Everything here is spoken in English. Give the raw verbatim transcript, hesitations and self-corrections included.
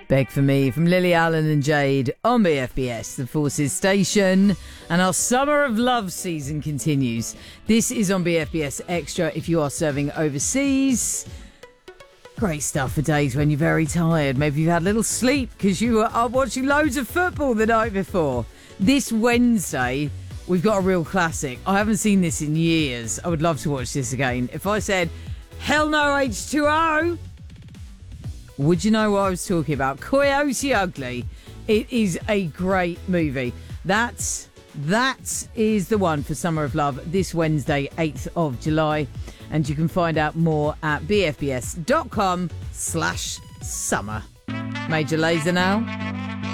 Beg for Me from Lily Allen and Jade on B F B S, the Forces Station. And our Summer of Love season continues. This is on B F B S Extra if you are serving overseas. Great stuff for days when you're very tired. Maybe you've had a little sleep because you are watching loads of football the night before. This Wednesday, we've got a real classic. I haven't seen this in years. I would love to watch this again. If I said, hell no H two O... would you know what I was talking about? Coyote Ugly. It is a great movie. That's, that is the one for Summer of Love this Wednesday, eighth of July. And you can find out more at bfbs.com slash summer. Major Lazer now.